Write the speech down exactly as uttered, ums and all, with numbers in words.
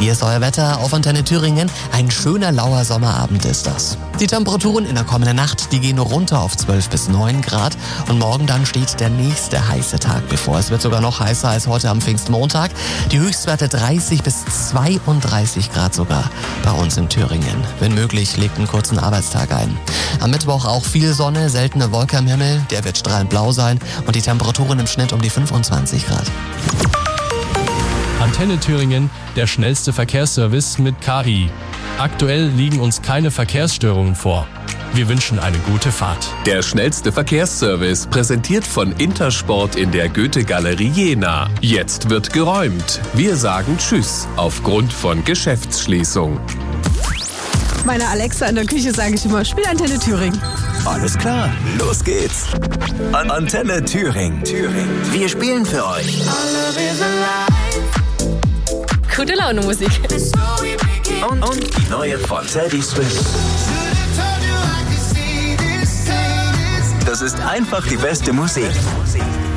Hier ist euer Wetter auf Antenne Thüringen. Ein schöner lauer Sommerabend ist das. Die Temperaturen in der kommenden Nacht, die gehen runter auf zwölf bis neun Grad. Und morgen dann steht der nächste heiße Tag bevor. Es wird sogar noch heißer als heute am Pfingstmontag. Die Höchstwerte dreißig bis zweiunddreißig Grad sogar bei uns in Thüringen. Wenn möglich, legt einen kurzen Arbeitstag ein. Am Mittwoch auch viel Sonne, seltene Wolke am Himmel. Der wird strahlend blau sein und die Temperaturen im Schnitt um die fünfundzwanzig Grad. Antenne Thüringen, der schnellste Verkehrsservice mit K I. Aktuell liegen uns keine Verkehrsstörungen vor. Wir wünschen eine gute Fahrt. Der schnellste Verkehrsservice, präsentiert von Intersport in der Goethe-Galerie Jena. Jetzt wird geräumt. Wir sagen Tschüss aufgrund von Geschäftsschließung. Meiner Alexa in der Küche sage ich immer, spiel Antenne Thüringen. Alles klar, los geht's. An Antenne Thüringen. Thüringen. Wir spielen für euch. Gute Laune Musik. Und, und die neue von Teddy Swims. Das ist einfach die beste Musik.